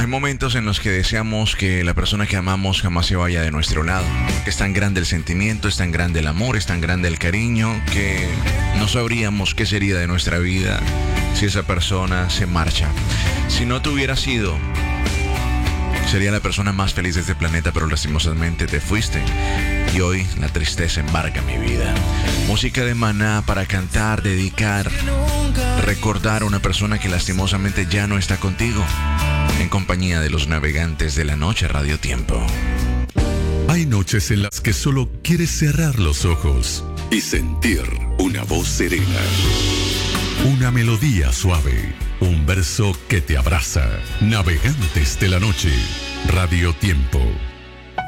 momentos en los que deseamos que la persona que amamos jamás se vaya de nuestro lado. Que es tan grande el sentimiento, es tan grande el amor, es tan grande el cariño, que no sabríamos qué sería de nuestra vida si esa persona se marcha. Si no te hubiera sido, sería la persona más feliz de este planeta, pero lastimosamente te fuiste. Y hoy la tristeza embarga mi vida. Música de Maná para cantar, dedicar, recordar a una persona que lastimosamente ya no está contigo. En compañía de los navegantes de la noche, Radio Tiempo. Hay noches en las que solo quieres cerrar los ojos y sentir una voz serena, una melodía suave, un verso que te abraza. Navegantes de la noche, Radio Tiempo.